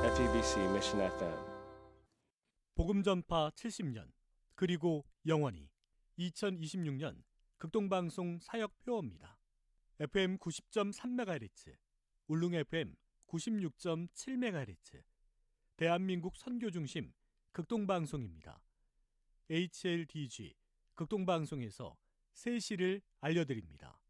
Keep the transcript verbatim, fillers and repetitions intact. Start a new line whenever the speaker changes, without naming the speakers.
에프이비씨 Mission 에프엠.
복음전파 칠십 년 그리고 영원히 이천이십육 년 극동방송 사역표어입니다. 에프엠 구십 점 삼 메가헤르츠, 울릉 에프엠 구십육 점 칠 메가헤르츠, 대한민국 선교중심 극동방송입니다. 에이치엘디지 극동방송에서 새 시를 알려드립니다.